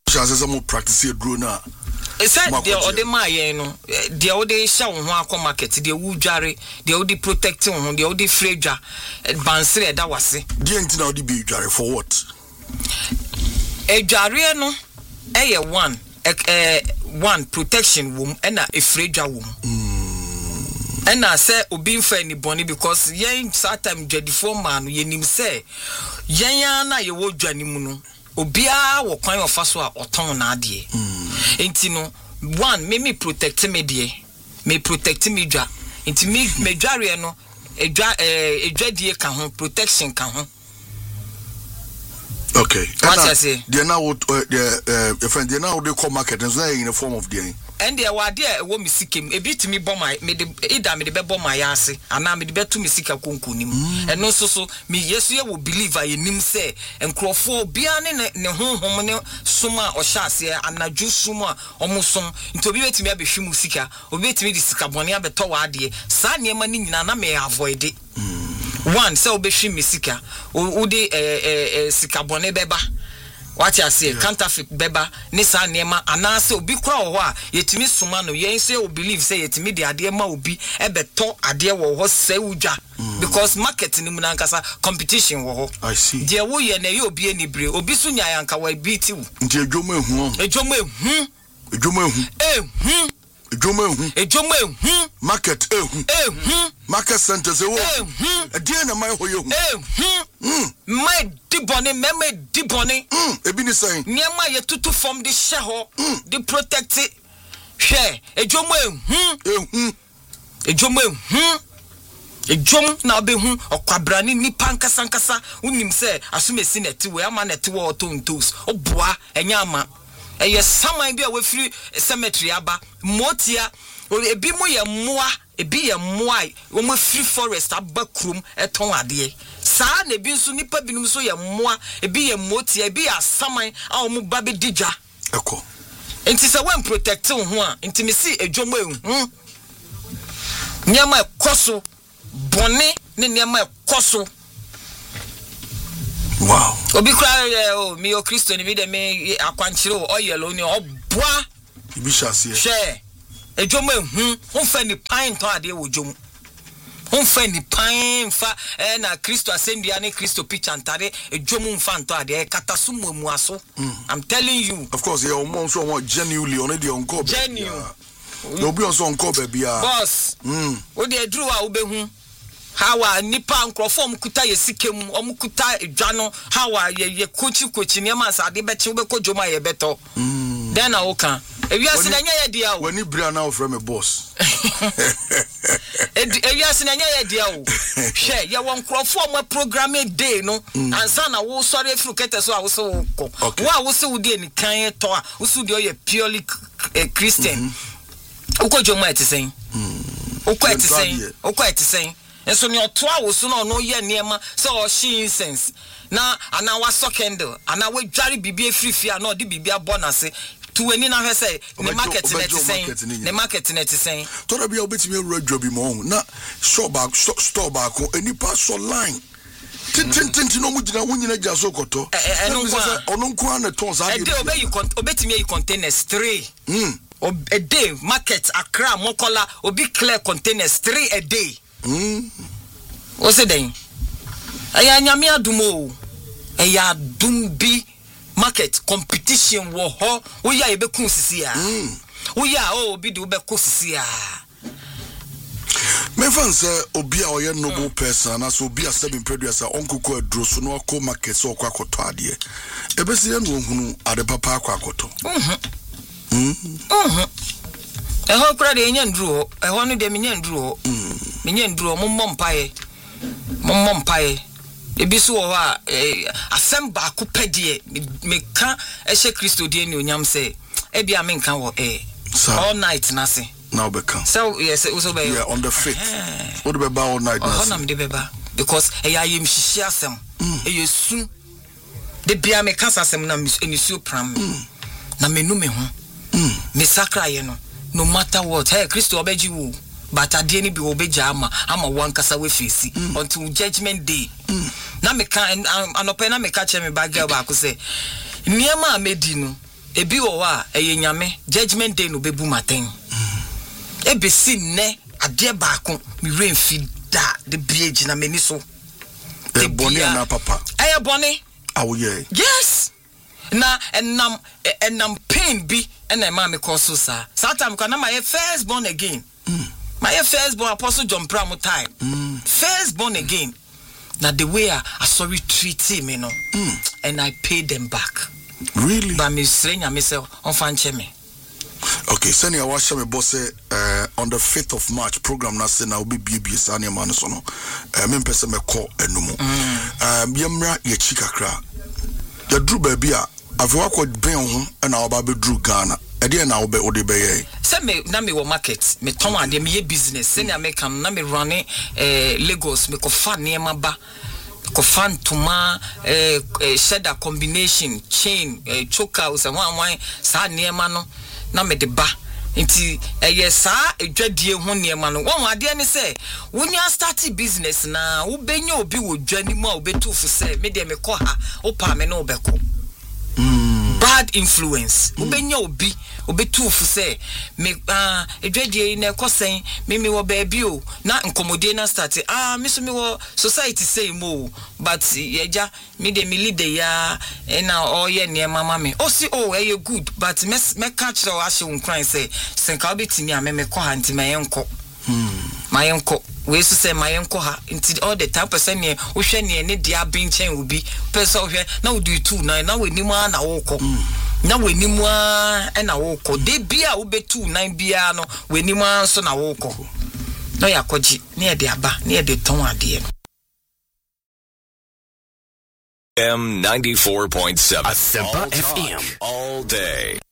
Chance some practice drone na. Said the other my no the other show ho market the wudware the odi protecting ho the odi frager bansere da wase the enti na odi be wudware for what edware no one protection wom na a frager wom and I say obi mfa ni boni because yen satam dwadifo man yenim say yen na ye wo dwane mu no obia wo kwan ofa so a oton na ade enti no one me protect me de me protect me dwa enti me dware no edwadie ka ho protection ka ho. Okay, what I say they now your friend they now they call market and so in the form of the and there were there wo misikem e bit me bomb my me de ida me de be bomb my ase ana me de betu misika konkunim and no so me yesu ye will believe I nim say enkrofo bia ne honhom ne soma o hyase anaju soma omusom nti obi betimi abehwe musika obi betimi di sika bone abeto wa ade sa niema ni nyina na me avoid it. One say obehwe misika o de sika bone beba what you say counterfeit beba ni sa niema anase obi kura wo a yetimi soma no yen say o believe say yetimi de ade ma obi ebeto ade wo ho say wudwa because market ni mu na nkasa competition wo ho. I see de wo ye na ye obi enibre obi so nya yanka wa beat wu nti edwomo ehu market market center say wo e na mai hoye hu my dibone meme dibone ebi ni say niema ye tutu from the sheho the protect hwe edwomo ejom na be hu okwabrani ni pankasankasa unim say asumesi neti we ama neti wo tontos oboa enya ama eye saman bia we free cemetery aba motia ebi mo ye moa ebi ye moa wo mo free forest aba krum eton ade sa na ebi nso nipa binum so ye moa ebi ye motia ebi ya saman a wo mo ba be dija eko enti se wen protect wo ho a enti me si edwom nyama ekoso bone ne nyama ekoso. Wow. Obi kra mi o Kristo ni de me akwanchire o yelo ni oboa ibi shase she edwom hu fa ni pan to ade wo dwom hu fa ni pan fa na Kristo asendua ni Kristo picture antare edwom mfa nto ade kataso mu aso. I'm telling you, of course you mo so won genuinely on the onko genuine no be on so onko baby boss wo de aduru a wo be hu hawa nipa nkrofo mkuta yesikem omkuta edwano hawa ye kochi niam asade beche obekodwoma ye beto then na oka ewiase na nya ye dia o wani bra na ofre me boss ewiase na nya ye dia o hwe ye won nkrofo mo programme day no ansa na wo sori afru kete so a wo so ko wo se wo de ni kan to a wo so de o ye purely Christian ukodwoma etisen ukwa so ni oto awo so no no ye niema so o shi incense na ana wa so candle ana we dware bibia frifia na odi bibia bonase to ani na hwe say ne market net sen to da bia obetimi ewura bi mo na shop back store back enipa so line tintin no mu gina wonyina gya so koto ono nko ana ton sa de obetimi yi containers 3 a day market Accra Mokola obi clear containers 3 a day. What's it then? Aya nyame adumo. Aya dumbi market competition wo ho. Wo ya ebe kun sisi a. Wo ya obi de ube ko sisi a. Me fan say obi a oye noble person na so obi a 7 producer onkuko adro so no akọ market so akọ akoto ade. Ebe se ye no hunu ade papa akọ akoto. Eho kura de nya ndru eho no de menya ndru menya ndru mommo mpae ebi so wo ha asem ba ko pedie me ka ehye Kristo de ni onyam se e bia me nka wo all night na se now be can so yes so be yeah on the 5th what be all night na se de beba because yim hihia asem yesu de bia me ka asem na enisu pram na menu me ho me sakra ye no matter what hey Kristo obeji wo but ade ni bi obeja ama wan kasa we face until judgment day na me kan anope na me ka che me bagel ba ko say niema amedi no ebi wo wa nyame judgment day no bebu maten ebesi ne ade baako mi renfi da the beach na meni so e boni na papa e boni awo ye yes na enam pain bi na ma me cause sa time kana my first born again my first born Apostle John Pramo time first born again na the way I sorry treat me no and I paid them back really but me strenya myself on fanche me. Okay, senior washa me boss on the 5th of March program na say na obi BBS ania man so no me pese me call enumu yemra ye chikakra ya dru ba bia afwa ko ben ho na oba be dru Ghana e de na obe ode be ye say me na me wo market me ton ade me ye business senior me kam na me running Lagos me ko fa niema ba ko fan tuma shader combination chain choker so wan sa niema no na me de ba nti sa edwadie ho niema no won ade ne se wonya start business na wo benya obi wo dwani mu a obetufu se me de me ko ha wo pa me no obeko bad influence wo benya obi obetufu se me edwadie na ekosen me wo baabi o na nkomodie na start me so me wo society say mo but yeja me de me leader ya na oye niema mama o si eye good but me catch the ashe unkran say senka obetimi a me ko ha nti mayenko mayenko we so say mayenko ha nti all the time person ne wo hwe ne dia binchen obi person hwe na wo do 2 na we nimu na wo ko na we nimu na wo ko de bia wo be 2 9 bia no we nimu so na wo ko no yakoji ne de aba ne de ton ade M94.7 Asempa FM all day.